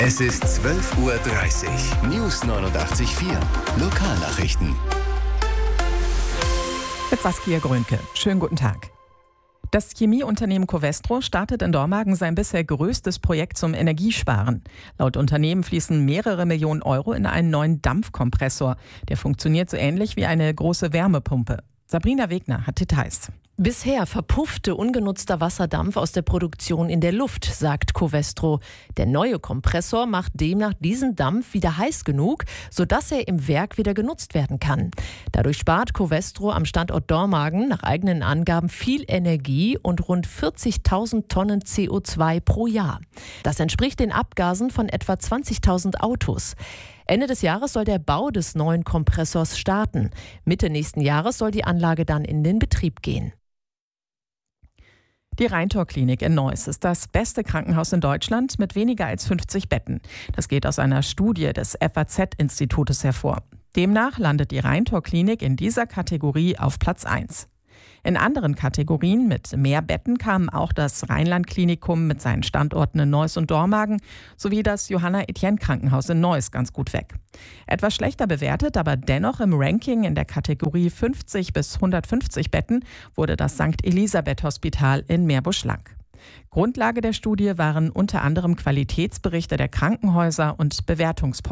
Es ist 12:30 Uhr. News 89.4. Lokalnachrichten. Mit Saskia Grönke. Schönen guten Tag. Das Chemieunternehmen Covestro startet in Dormagen sein bisher größtes Projekt zum Energiesparen. Laut Unternehmen fließen mehrere Millionen Euro in einen neuen Dampfkompressor. Der funktioniert so ähnlich wie eine große Wärmepumpe. Sabrina Wegner hat Details. Bisher verpuffte ungenutzter Wasserdampf aus der Produktion in der Luft, sagt Covestro. Der neue Kompressor macht demnach diesen Dampf wieder heiß genug, sodass er im Werk wieder genutzt werden kann. Dadurch spart Covestro am Standort Dormagen nach eigenen Angaben viel Energie und rund 40.000 Tonnen CO2 pro Jahr. Das entspricht den Abgasen von etwa 20.000 Autos. Ende des Jahres soll der Bau des neuen Kompressors starten. Mitte nächsten Jahres soll die Anlage dann in den Betrieb gehen. Die Rheintor-Klinik in Neuss ist das beste Krankenhaus in Deutschland mit weniger als 50 Betten. Das geht aus einer Studie des FAZ-Institutes hervor. Demnach landet die Rheintor-Klinik in dieser Kategorie auf Platz 1. In anderen Kategorien mit mehr Betten kamen auch das Rheinland-Klinikum mit seinen Standorten in Neuss und Dormagen sowie das Johanna-Etienne-Krankenhaus in Neuss ganz gut weg. Etwas schlechter bewertet, aber dennoch im Ranking in der Kategorie 50 bis 150 Betten wurde das St. Elisabeth-Hospital in Meerbusch-Lang. Grundlage der Studie waren unter anderem Qualitätsberichte der Krankenhäuser und Bewertungsportale.